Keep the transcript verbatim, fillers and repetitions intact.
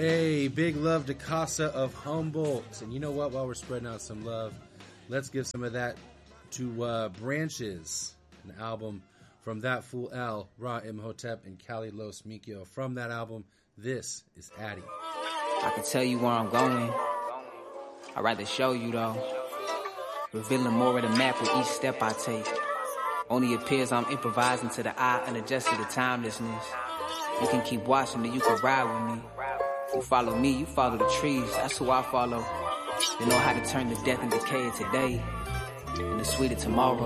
Hey, big love to Casa of Humboldt. And you know what? While we're spreading out some love, let's give some of that to uh, Branches, an album from That Fool L, Ra Imhotep, and Cali Los Mikio. From that album, this is Addy. I can tell you where I'm going. I'd rather show you though. Revealing more of the map with each step I take. Only appears I'm improvising to the eye, unadjusted to timelessness. You can keep watching me, you can ride with me. You follow me, you follow the trees, that's who I follow. They know how to turn the death and decay of today into sweeter tomorrow.